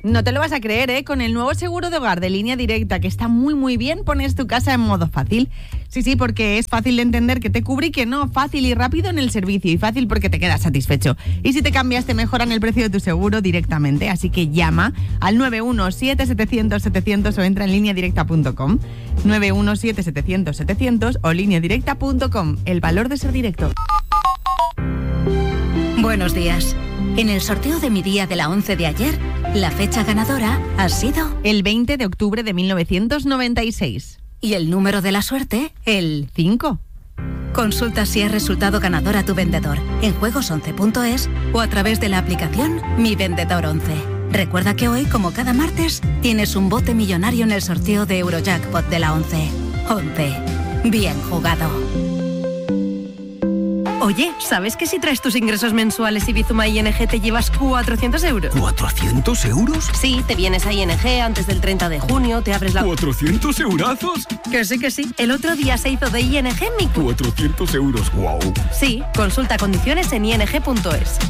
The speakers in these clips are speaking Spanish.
No te lo vas a creer, ¿eh? Con el nuevo seguro de hogar de Línea Directa, que está muy muy bien, pones tu casa en modo fácil. Sí, porque es fácil de entender que te cubre y que no, fácil y rápido en el servicio y fácil porque te quedas satisfecho. Y si te cambias te mejoran el precio de tu seguro directamente, así que llama al 917-700-700 o entra en lineadirecta.com. 917-700-700 o lineadirecta.com. El valor de ser directo. Buenos días. En el sorteo de mi día de la 11 de ayer, la fecha ganadora ha sido el 20 de octubre de 1996. Y el número de la suerte, el 5. Consulta si es resultado ganador a tu vendedor en juegos11.es o a través de la aplicación Mi Vendedor 11. Recuerda que hoy, como cada martes, tienes un bote millonario en el sorteo de Eurojackpot de la 11. 11. Bien jugado. Oye, ¿sabes que si traes tus ingresos mensuales y Bizuma ING te llevas 400 euros? ¿400 euros? Sí, te vienes a ING antes del 30 de junio, te abres la... ¿400 eurazos? Que sí. El otro día se hizo de ING mi... 400 euros, guau. Sí, consulta condiciones en ing.es.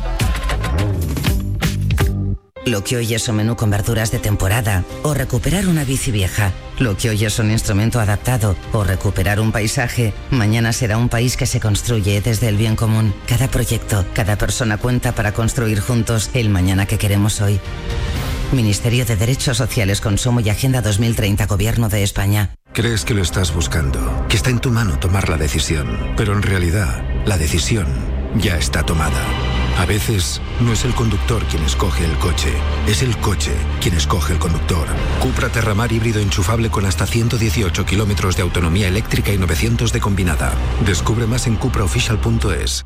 Lo que hoy es un menú con verduras de temporada o recuperar una bici vieja. Lo que hoy es un instrumento adaptado o recuperar un paisaje, mañana será un país que se construye desde el bien común. Cada proyecto, cada persona cuenta para construir juntos el mañana que queremos hoy. Ministerio de Derechos Sociales, Consumo y Agenda 2030, Gobierno de España. Crees que lo estás buscando, que está en tu mano tomar la decisión, pero en realidad la decisión ya está tomada. A veces no es el conductor quien escoge el coche, es el coche quien escoge el conductor. Cupra Terramar híbrido enchufable con hasta 118 kilómetros de autonomía eléctrica y 900 de combinada. Descubre más en cupraofficial.es.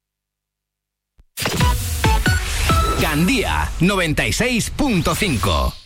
Gandía 96.5.